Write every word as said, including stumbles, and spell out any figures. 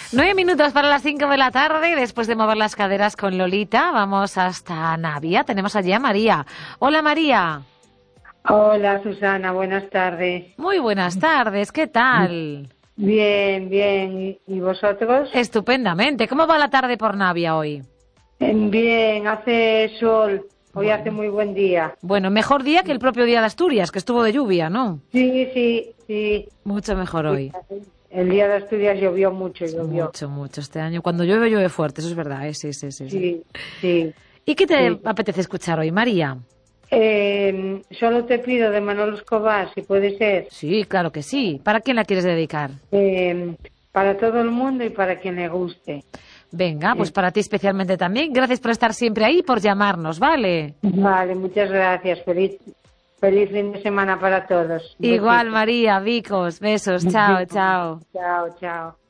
Nueve minutos para las cinco de la tarde. Después de mover las caderas con Lolita, vamos hasta Navia. Tenemos allí a María. Hola, María. Hola, Susana. Buenas tardes. Muy buenas tardes. ¿Qué tal? Bien, bien. ¿Y vosotros? Estupendamente. ¿Cómo va la tarde por Navia hoy? Bien, hace sol. Hoy bueno. Hace muy buen día. Bueno, mejor día que el propio día de Asturias, que estuvo de lluvia, ¿no? Sí, sí, sí. Mucho mejor hoy. El día de Asturias llovió mucho, llovió. Mucho, mucho. Este año, cuando llueve, llueve fuerte, eso es verdad, ¿eh? Sí, sí, sí. Sí, sí. ¿Y qué te sí. apetece escuchar hoy, María? Eh, solo te pido de Manolo Escobar, si puede ser. Sí, claro que sí. ¿Para quién la quieres dedicar? Eh, para todo el mundo y para quien le guste. Venga, pues para ti especialmente también. Gracias por estar siempre ahí y por llamarnos, ¿vale? Vale, muchas gracias. Feliz, feliz fin de semana para todos. Igual, María, Vicos, besos, chao, chao. Chao, chao.